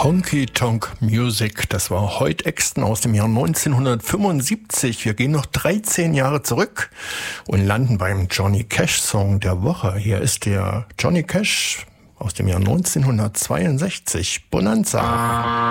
Honky Tonk Music, das war Hoyt Axton aus dem Jahr 1975. Wir gehen noch 13 Jahre zurück und landen beim Johnny Cash Song der Woche. Hier ist der Johnny Cash aus dem Jahr 1962, Bonanza.